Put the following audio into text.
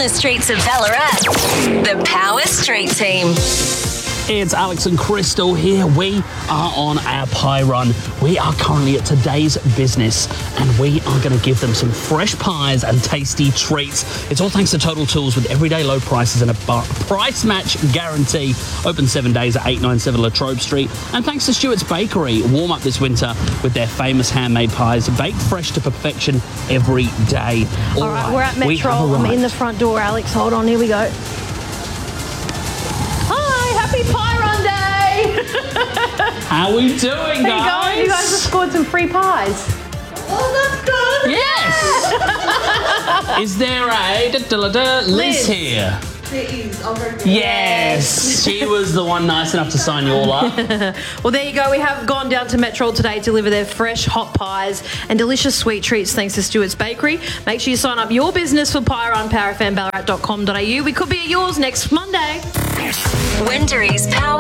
the streets of Ballarat. The Power Street Team. It's Alex and Crystal here. We are on our pie run. We are currently at Today's Business and we are going to give them some fresh pies and tasty treats. It's all thanks to Total Tools with everyday low prices and a price match guarantee. Open 7 days at 897 Latrobe Street. And thanks to Stuart's Bakery. Warm up this winter with their famous handmade pies, baked fresh to perfection every day. All right, we're at Metro. I'm in the front door, Alex. Hold on, here we go. Happy Pie Run Day! How are we doing, guys? You guys have scored some free pies. Oh, that's good! Yes! Is there a Liz here? There is. I'll go get Yes! She was the one nice enough to sign you all up. Well, there you go. We have gone down to Metro today to deliver their fresh hot pies and delicious sweet treats thanks to Stuart's Bakery. Make sure you sign up your business for Pie Run, powerfmballarat.com.au. We could be at yours next Monday. Wendourie's Power